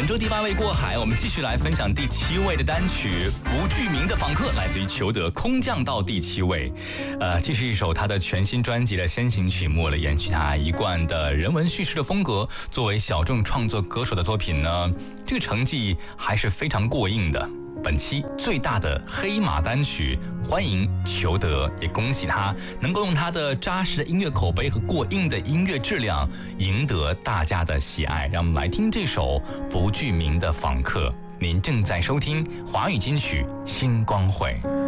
本周第8位过海，我们继续来分享第7位的单曲《不具名的访客》，来自于裘德，空降到第7位。这是一首他的全新专辑的先行曲目了，延续他一贯的人文叙事的风格。作为小众创作歌手的作品呢，这个成绩还是非常过硬的。本期最大的黑马单曲，欢迎裘德，也恭喜他能够用他的扎实的音乐口碑和过硬的音乐质量赢得大家的喜爱。让我们来听这首不具名的访客。您正在收听华语金曲星光会。